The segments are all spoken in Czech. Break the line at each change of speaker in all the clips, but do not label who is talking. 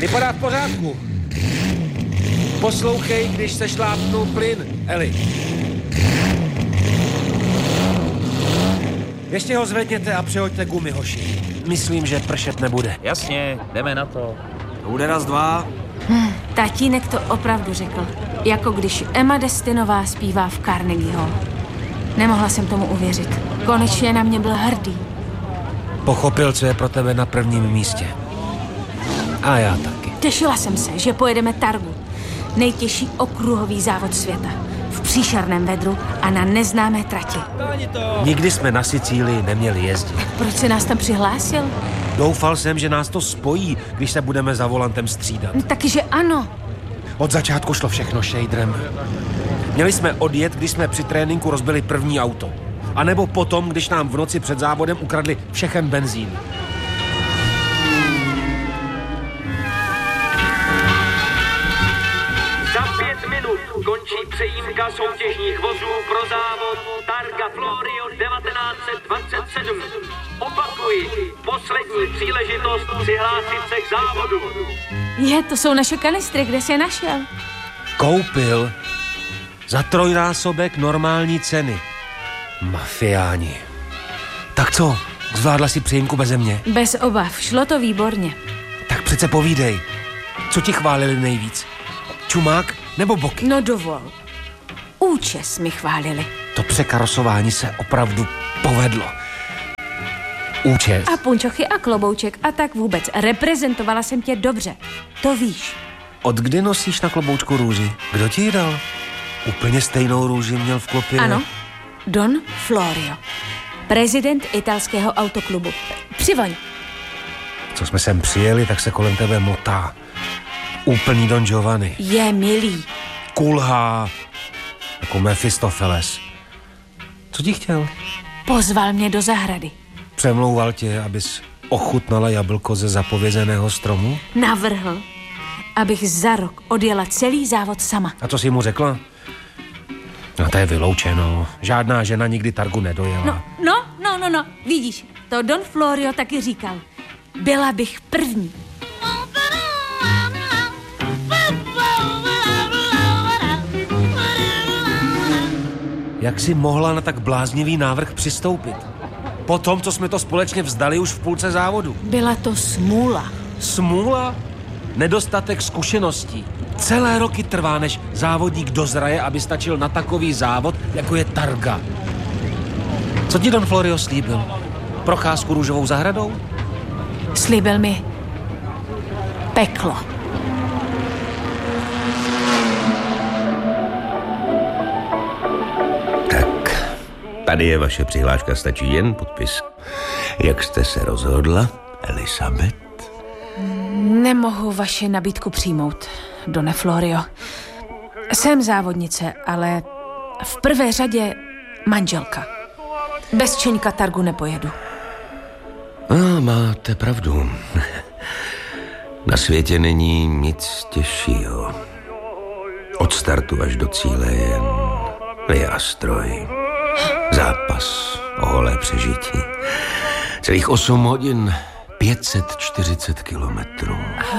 Vypadá v pořádku. Poslouchej, když se šlápnul plyn, Eli. Ještě ho zvedněte a přehoďte gumy, hoši. Myslím, že pršet nebude.
Jasně, jdeme na to.
To bude raz, dva.
Tatínek to opravdu řekl. Jako když Emma Destinová zpívá v Carnegie Hall. Nemohla jsem tomu uvěřit. Konečně na mě byl hrdý.
Pochopil, co je pro tebe na prvním místě. A já taky.
Těšila jsem se, že pojedeme Targu. Nejtěžší okruhový závod světa. V příšerném vedru a na neznámé trati.
Nikdy jsme na Sicílii neměli jezdit.
Proč se nás tam přihlásil?
Doufal jsem, že nás to spojí, když se budeme za volantem střídat.
Taky, že ano.
Od začátku šlo všechno šejdrem. Měli jsme odjet, když jsme při tréninku rozbili první auto. A nebo potom, když nám v noci před závodem ukradli všechen benzín.
Za 5 minut končí přejímka soutěžních vozů pro závod Targa Florio 1927. Opakuji, poslední příležitost přihlásit se k závodu.
To jsou naše kanistry, kde jsi je našel?
Koupil za 3násobek normální ceny. Mafiáni. Tak co, zvládla si přejímku beze mě?
Bez obav, šlo to výborně.
Tak přece povídej, co ti chválili nejvíc? Čumák nebo boky?
No dovol. Účes mi chválili.
To překarosování se opravdu povedlo. Účes.
A punčochy a klobouček a tak vůbec. Reprezentovala jsem tě dobře. To víš.
Od kdy nosíš na kloboučku růži? Kdo ti ji dal? Úplně stejnou růži měl v klopě.
Ano, Don Florio. Prezident italského autoklubu. Přivoň.
Co jsme sem přijeli, tak se kolem tebe motá. Úplný Don Giovanni.
Je milý.
Kulhá. Jako Mefistofeles. Co ti chtěl?
Pozval mě do zahrady.
Přemlouval tě, abys ochutnala jablko ze zapovězeného stromu?
Navrhl, abych za rok odjela celý závod sama.
A co jsi mu řekla? No to je vyloučeno. Žádná žena nikdy Targu nedojela.
No, vidíš, to Don Florio taky říkal. Byla bych první.
Jak jsi mohla na tak bláznivý návrh přistoupit? Po tom, co jsme to společně vzdali už v půlce závodu.
Byla to smůla.
Smůla? Nedostatek zkušeností. Celé roky trvá, než závodník dozraje, aby stačil na takový závod, jako je Targa. Co ti Don Florio slíbil? Procházku růžovou zahradou?
Slíbil mi peklo.
Tak, tady je vaše přihláška, stačí jen podpis. Jak jste se rozhodla, Elizabeth?
Nemohu vaši nabídku přijmout, Done Florio. Jsem závodnice, ale v prvé řadě manželka. Bez Čeňka Targu nepojedu.
Máte pravdu. Na světě není nic těžšího. Od startu až do cíle jen jástroj. Zápas o holé přežití. Celých 8 hodin, 540 kilometrů.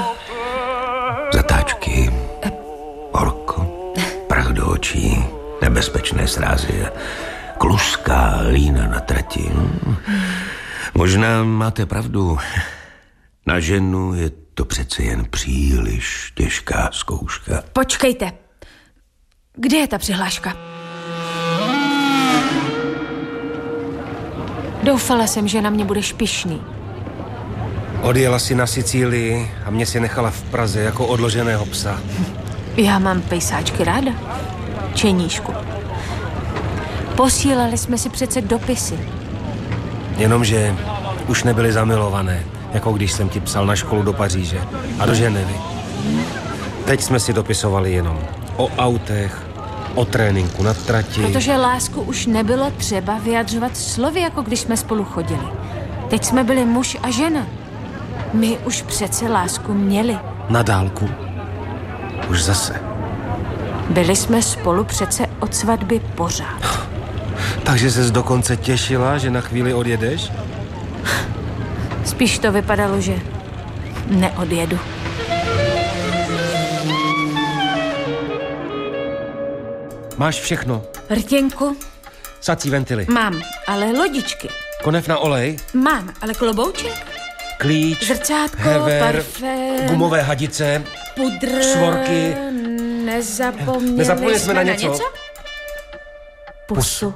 Zatáčky, horko, prach do očí, nebezpečné srázy, kluská lína na trati. Možná máte pravdu. Na ženu je to přece jen příliš těžká zkouška.
Počkejte. Kde je ta přihláška? Doufala jsem, že na mě budeš pyšný.
Odjela si na Sicílii a mě si nechala v Praze jako odloženého psa.
Já mám pejsáčky ráda. Čeníšku. Posílali jsme si přece dopisy.
Jenomže už nebyly zamilované, jako když jsem ti psal na školu do Paříže a do Ženevy. Teď jsme si dopisovali jenom o autech, o tréninku na trati.
Protože lásku už nebylo třeba vyjadřovat slovy, jako když jsme spolu chodili. Teď jsme byli muž a žena. My už přece lásku měli.
Na dálku. Už zase.
Byli jsme spolu přece od svatby pořád.
Takže ses dokonce těšila, že na chvíli odjedeš?
Spíš to vypadalo, že neodjedu.
Máš všechno.
Rtěnku?
Sací ventily.
Mám, ale lodičky.
Konev na olej.
Mám, ale klobouček?
Klíč.
Zrcátko,
hever,
parfém.
Gumové hadice.
Pudr.
Svorky.
Nezapomněli jsme na něco? Pusu.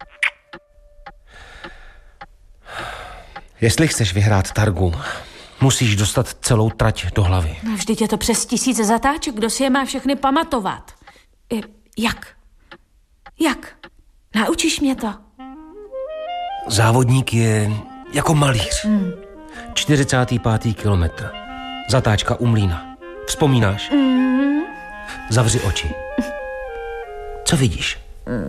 Jestli chceš vyhrát Targu, musíš dostat celou trať do hlavy.
No, vždyť je to přes 1000 zatáček, kdo si je má všechny pamatovat. Jak? Jak? Naučíš mě to?
Závodník je jako malíř. 45. kilometr. Zatáčka u mlýna. Vzpomínáš? Zavři oči. Co vidíš?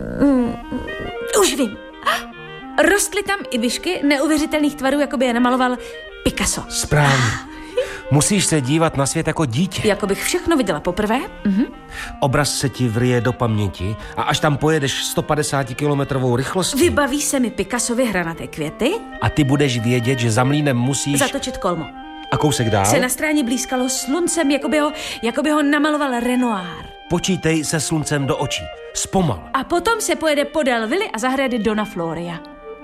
Už vím. Rostly tam ibišky neuvěřitelných tvarů, jako by je namaloval Picasso.
Správně. Musíš se dívat na svět jako dítě.
Jako bych všechno viděla poprvé?
Obraz se ti vrije do paměti a až tam pojedeš 150-kilometrovou rychlostí...
Vybaví se mi Picassovy hranaté květy.
A ty budeš vědět, že za mlýnem musíš...
Zatočit kolmo.
A kousek dál?
Se na stráně blízkalo sluncem, jako by ho namaloval Renoir.
Počítej se sluncem do očí. Zpomal.
A potom se pojede podél vily a zahrady Dona Floria.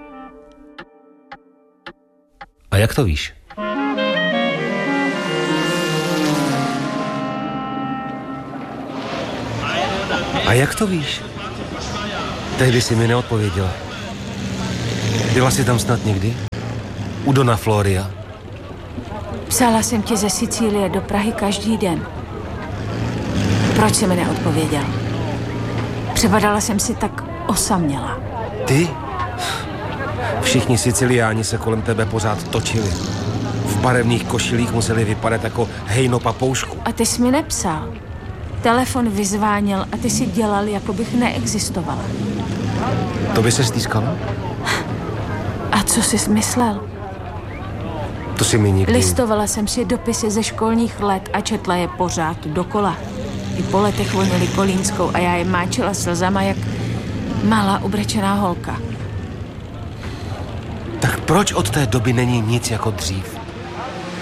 A jak to víš? A jak to víš? Tehdy jsi mi neodpověděla. Byla jsi tam snad někdy? U Dona Floria?
Psala jsem ti ze Sicílie do Prahy každý den. Proč jsi mi neodpověděl? Připadala jsem si tak osamělá.
Ty? Všichni Siciliáni se kolem tebe pořád točili. V barevných košilích museli vypadat jako hejno papoušku.
A ty jsi mi nepsal. Telefon vyzváněl a ty si dělal, jako bych neexistovala.
To by se stýskalo?
A co jsi myslel?
To si mi nikdy...
Listovala jsem si dopisy ze školních let a četla je pořád dokola. I po letech vonili kolínskou a já je máčila slzama jak malá ubrečená holka.
Tak proč od té doby není nic jako dřív?